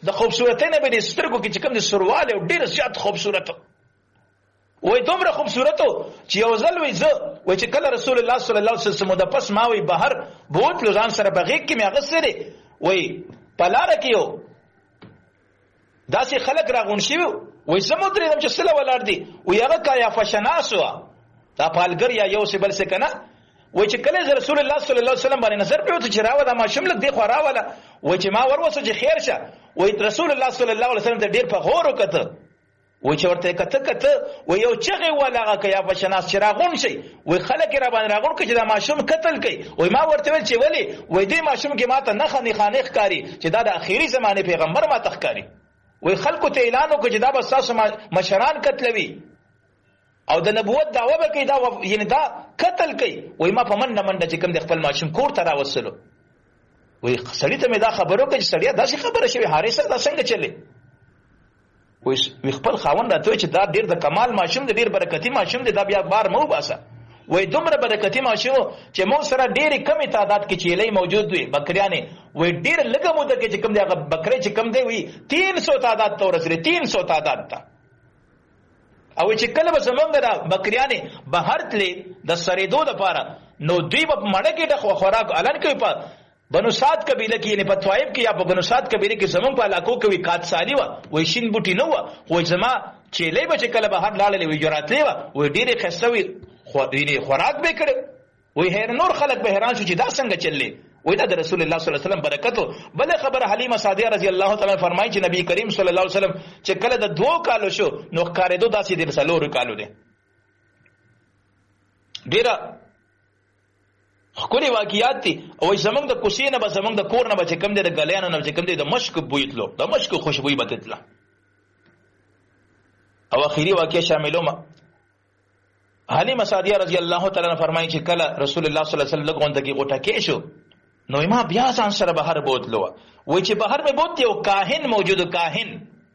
د خوبصورتۍ نه به د سترګو کې چې کوم د سروالی او ډېر زیات خوبصورت وای دومره خوبصورت چې یو ځل وای زه وای چې کله رسول الله صلی الله علیه وسلم د پس ما وای بهر بوتلو ځان سره په غېږ کې مې اغوستی دی وای په لاره کې یو داسې خلک راغونډ شوي وای زه مو درېدم چې سله ولاړ دي وای هغه قیافه شناس وه دا پالګر یا یو څه بل څه که نه وای چې کله زه رسول الله صلی الله علیه وسلم باندې نظر پرېوته چې راوه دا ماشوم لږ دې خوا راوله وای چې ما وروسه چې خیر شه وای رسول الله صلی الله علیه وسلم ته ډېر په غور وکته وای چې ورته کته وای یو چغې وله هغه قیافه شناس چې راغونډ شي وای خلک یې راباندې راغونډ کړي چې دا ماشوم قتل کوي وای ما ورته ویل چې ولې وای دې ماشوم کې ما ته نښه نښانې ښکاري چې دا د اخري زمانې پیغمبر ما ته ښکاري وای خلکو ته اعلان وکړه چې دا به ستاسو مشران قتلوي او د نبوت دعوه به کوي دا یعنی دا قتل کوي وای ما په منډه منډه چې کوم د خپل ماشوم کور ته راوستلو وای سړي ته مې دا خبر وکړه چې سړیه داسې خبره شوې حارثه دا څنګه چلې وای خپل خاوند راته وایي چې دا ډېر د کمال ماشوم دی ډېر برکتي ماشوم دی دا بیا بار مه وباسه وای دومره برکتي ماشوم چې مو سره ډېرې کمې تعداد کې چیلۍ موجود وي بکریانې وای ډېر لږه موده کې چې کوم دی هغه بکرۍ چې کوم دی وي 300 تعداد ته ورسېدې 300 تعداد ته او چې کله به زمونږ د بکریانې بهر تلې د سرېدو دپاره نو دوی به په مړه کې د خوراک اعلان کوي په بنو سعد قبیله کې یعنې په طایف کې یا په بنو سعد قبیله کې زمونږ په علاقو کې وي کاتسالي وه وایي شین بوټي نه وه وایي زما چیلۍ به چې کله بهر لاړلې وایي جراتلې وه وایي ډېرې ښایسته وي خوراک به یې کړی وایي نور خلک به حیران شو چې دا څنګه چللی وایي دا د رسول الله صلی الله علیه وسلم برکت و بله خبره حلیمه سعدیه رضی الله تعالی فرمایي چې نبی کریم صلی الله علیه وسلم چې کله د 2 کالو شو نو ښکارېدو داسې د 4 کالو دی ډېره ښکلې واقعیات دي او زمونږ د کوڅې نه به زمونږ د کور نه به چې کوم دی د ګلیانو نه چې کوم دی د مشک بوی تلو د مشک خوشبویي به تتله او اخري واقعه شاملومه حلیمه سعدیه رضی الله تعالی عنها فرمایي چې کله رسول الله صلی الله علیه وسلم لږ غونډه کې غوټه کې شو نو ما بیا ځان سره بهر بوتلو وایي چې بهر مې بوت یو کاهن موجود کاهن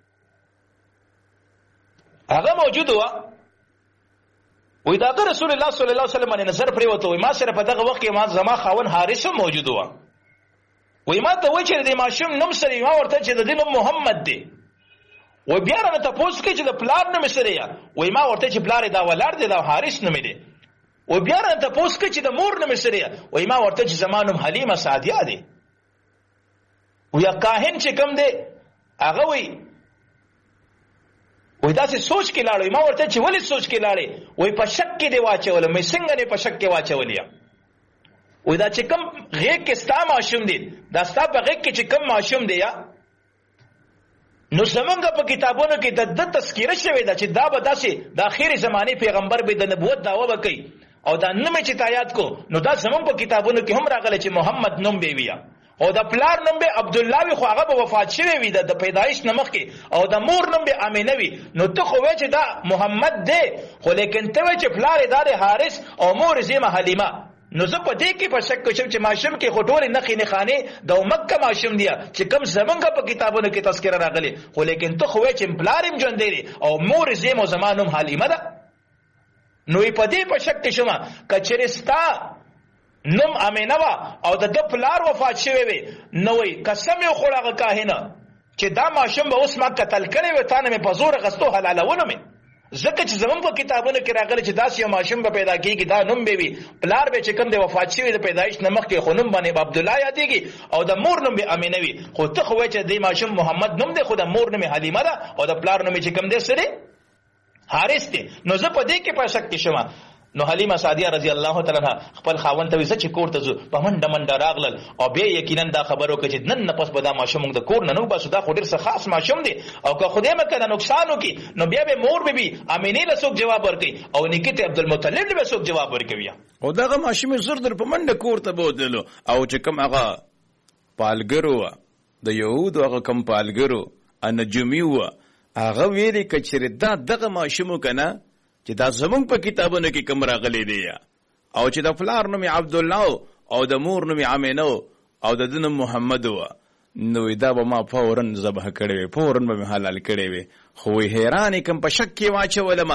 هغه موجود و وایي دا رسول الله صلی الله علیه وسلم باندې نظر پرېوته وایي ما سره په دغه وخت کې ما زما خاوند حارث هم موجود و وایي ما ته وایي چې د ماشوم نوم سره ما ورته چې د دې نوم محمد دی وایي بیا رانه تپوس کوي چې د پلار نوم سره یا وایي ما ورته چې پلار دا ولاړ دی دا حارث نوم دی و بیا رانه تپوس کوي چې د مور نوم سره یا وایي ما ورته چې زما نوم حلیمه سعدیه دی وایي کاهن چې کوم دی هغه وایي وای داسې سوچ کې لاړو ما ورته چې ولې سوچ کې لاړې وای په شک کې دی واچولم مې څنګه نه په شک کې واچولې وای دا چې کوم غېږ کې ستا ماشوم دی دا ستا په غېږ کې چې کوم ماشوم دی یا نو زمونږ په کتابونو کې د تذکیره شوې ده چې دا به داسې د اخرې زمانې پیغمبر به د نبوت دعوه به کوي او دا نوم چې تایید کو نو دا زمونږ په کتابونو کې هم راغلی چې محمد نوم به وي او د پلار نوم به عبدالله وي خو هغه به وفات شوی وي د پیدایش نه مخکې او د مور نوم به امینه وي نو ته خو وایې چې دا محمد دی خو لیکن ته وایې چې پلار یې دا دی حارث او مور یې زیمه حلیمه نو زه په دې کې په شک شم چې ماشوم کې خو ټولې نښې نښانې د مکه ماشوم دی چې کوم زمونږ په کتابونو کې تذکره راغلې خو لیکن ته خو وایې چې پلار یې ژوندی دی او مور یې زیمه زما نوم حلیمه ده نو په دې په شک شم که چېرې ستا نوم امینه وه او د ده پلار وفات شوی وي نو وایي قسم یې وخوړ هغه کاهنه چې دا ماشوم به اوس ما قتل کړی وي تا نه مې په زور اخیستو حلالولو مې ځکه چې زمونږ په کتابونو کې راغلی چې داسې یو ماشوم به پیدا کېږي دا نوم به وي پلار به چې کوم دی وفات شوی د پیدایش نه مخکې خو نوم باندې به عبدالله یادېږي او د مور نوم به امینه وي خو ته خو وایې چې دې ماشوم محمد نوم دی خو د مور نوم یې حلیمه ده او د پلار نوم یې چې کوم دی څه دی حارث دی نو زه په دې کې په شک کې شم نو حلیمه سعدیه رضی الله تعالی عنها خپل خاوند ته ویل چې کور ته ځو په منډه منډه راغلل او بیا یقینا دا خبر وکړه چې نن نه پس به دا ماشوم د کور نه نو باسو دا خو ډېر څه خاص ماشوم دی او که خدای مکه دا نقصان وکړي نو بیا به مور به وي امینې له څوک جواب ورکوي او نیکه ته عبدالمطلب له به څوک جواب ورکوي او دغه ماشوم زر در په منډه کور ته بوتلو او چې کوم هغه پالګرو د یهودو هغه کوم پالګرو انجمي و هغه ویلي که چېرې دا دغه ماشوم که نه چې دا زمونږ په کتابونو کې کوم راغلی دی او چې د پلار نوم عبدالله او د مور نوم امینه او د ده نوم محمد و نو دا به ما فورن ذبح کړی وي فورن به مې حلال کړی وي خو حیران یې کوم په شک کې واچولم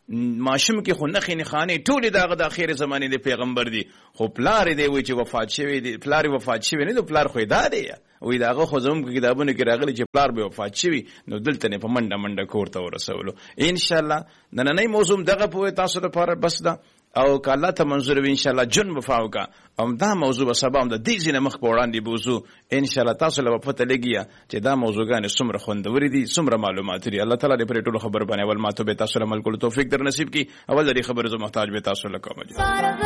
ماشوم کې خو نخې نښانې ټولې د هغه د اخر زمانې د پیغمبر دي، خو پلار دی وایي چې وفات شوی دی، پلار وفات شوی نه دی، پلار خو یې دا دی وایي د هغه خو زموږ په کتابونو کې راغلي چې پلار به وفات شوي، نو دلته نه په منډه منډه کور ته ورسولو. انشاءالله نننۍ موضوع دغه پوهې تاسو لپاره بس ده، او که الله ته منظور وي انشاءالله جون به فاوکه او دا موضوع به سبا هم د دې ځینې مخ په وړاندې بوزو. انشاءالله تاسو له به پته لګي چې دا موضوعګانې څومره خوندورې دي، څومره معلومات دي. الله تعالی دې پرې ټولو خبر باندې اول ماته به تاسو له عمل کولو توفیق در نصیب کړي. اول د دې خبرو زه محتاج به تاسو له کوم